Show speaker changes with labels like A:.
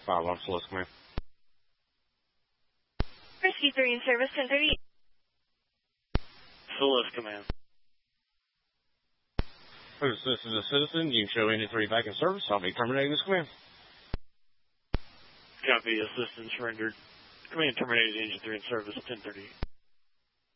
A: 5-1 Solis Command.
B: Rescue 3 in service, 1030.
C: Solis Command.
A: This is a citizen. You can show Engine 3 back in service. I'll be terminating this command.
C: Copy. Assistance rendered. Command terminated. Engine 3 in service, 1030.